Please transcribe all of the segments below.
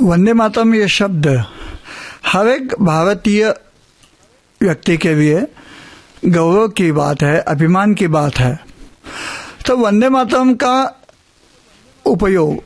वंदे मातरम ये शब्द हर एक भारतीय व्यक्ति के लिए गौरव की बात है, अभिमान की बात है। तो वंदे मातरम का उपयोग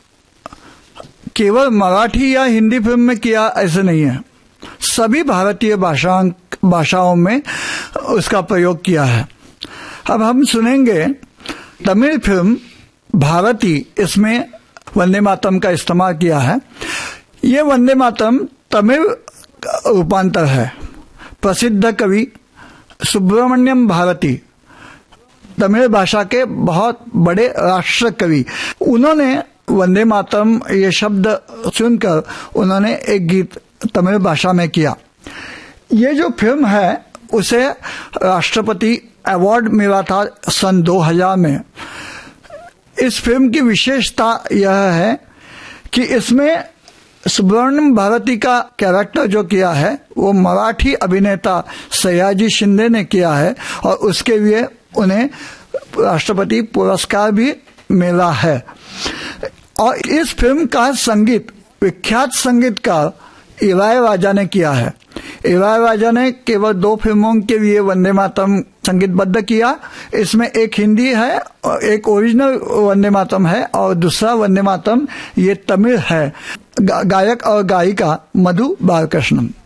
केवल मराठी या हिंदी फिल्म में किया ऐसे नहीं है, सभी भारतीय भाषाओं में उसका प्रयोग किया है। अब हम सुनेंगे तमिल फिल्म भारती, इसमें वंदे मातरम का इस्तेमाल किया है। ये वंदे मातरम तमिल रूपांतर है। प्रसिद्ध कवि सुब्रमण्यम भारती, तमिल भाषा के बहुत बड़े राष्ट्र कवि, उन्होंने वंदे मातरम ये शब्द सुनकर उन्होंने एक गीत तमिल भाषा में किया। ये जो फिल्म है उसे राष्ट्रपति अवार्ड मिला था सन 2000 में। इस फिल्म की विशेषता यह है कि इसमें सुब्रमण्यम भारती का कैरेक्टर जो किया है वो मराठी अभिनेता सयाजी शिंदे ने किया है और उसके लिए उन्हें राष्ट्रपति पुरस्कार भी मिला है। और इस फिल्म का संगीत विख्यात संगीतकार इलैयाराजा ने किया है। इलैयाराजा ने केवल 2 फिल्मों के लिए वंदे मातरम संगीतबद्ध किया। इसमें एक हिंदी है और एक ओरिजिनल वंदे मातरम है और दूसरा वंदे मातरम ये तमिल है। गायक और गायिका मधु बालकृष्णन।